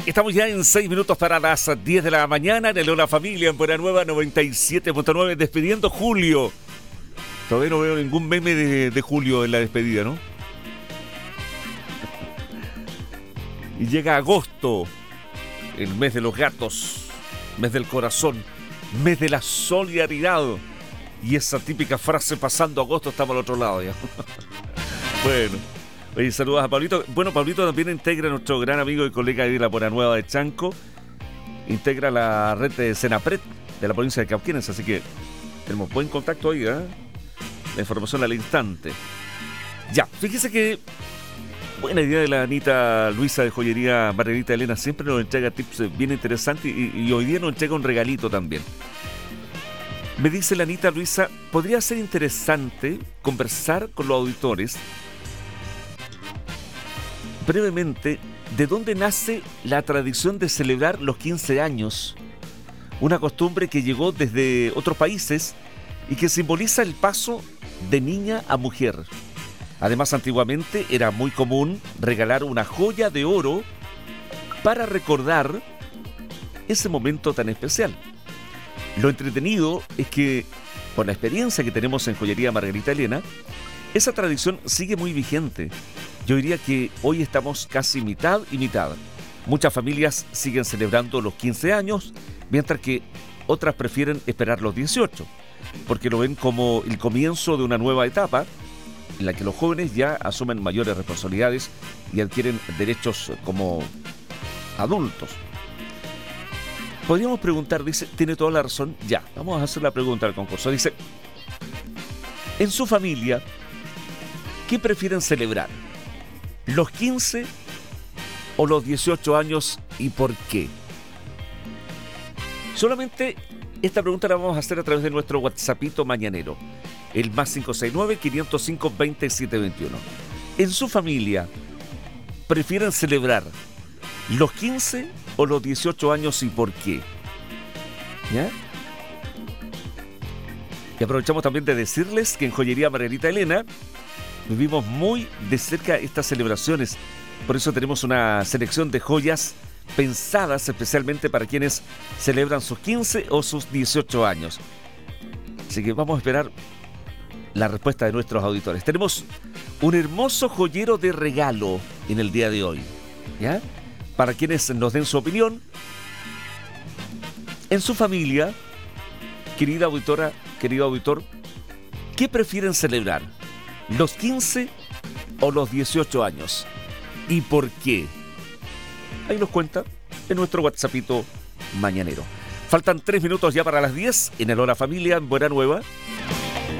Estamos ya en 6 minutos para las 10 de la mañana en el Hola Familia en Buena Nueva 97.9, despidiendo julio. Todavía no veo ningún meme de julio en la despedida, ¿no? Y llega agosto, el mes de los gatos, mes del corazón, mes de la solidaridad. Y esa típica frase, pasando agosto estamos al otro lado ya. Bueno, oye, saludos a Pablito. Bueno, Pablito también integra, nuestro gran amigo y colega de la Buena Nueva de Chanco, integra la red de Senapred de la provincia de Cauquenes, así que tenemos buen contacto hoy, ¿eh? La información al instante. Ya, fíjese que buena idea de la Anita Luisa de Joyería Margarita Elena, siempre nos entrega tips bien interesantes y hoy día nos entrega un regalito también. Me dice la Anita Luisa, podría ser interesante conversar con los auditores brevemente de dónde nace la tradición de celebrar los 15 años, una costumbre que llegó desde otros países y que simboliza el paso de niña a mujer. Además, antiguamente era muy común regalar una joya de oro para recordar ese momento tan especial. Lo entretenido es que, por la experiencia que tenemos en Joyería Margarita Elena, esa tradición sigue muy vigente. Yo diría que hoy estamos casi mitad y mitad. Muchas familias siguen celebrando los 15 años, mientras que otras prefieren esperar los 18, porque lo ven como el comienzo de una nueva etapa en la que los jóvenes ya asumen mayores responsabilidades y adquieren derechos como adultos. Podríamos preguntar, dice, tiene toda la razón, ya, vamos a hacer la pregunta al concurso. Dice, en su familia, ¿qué prefieren celebrar? ¿Los 15 o los 18 años y por qué? Solamente esta pregunta la vamos a hacer a través de nuestro WhatsAppito mañanero, el más 569-505-2721. En su familia, ¿prefieren celebrar los 15 o los 18 años y por qué? ¿Ya? Y aprovechamos también de decirles que en Joyería Margarita Elena vivimos muy de cerca estas celebraciones. Por eso tenemos una selección de joyas pensadas especialmente para quienes celebran sus 15 o sus 18 años. Así que vamos a esperar la respuesta de nuestros auditores. Tenemos un hermoso joyero de regalo en el día de hoy, ¿ya? Para quienes nos den su opinión. En su familia, querida auditora, querido auditor, ¿qué prefieren celebrar? ¿Los 15 o los 18 años? ¿Y por qué? Ahí nos cuenta en nuestro WhatsAppito mañanero. Faltan 3 minutos ya para las 10 en el Hora Familia en Buena Nueva.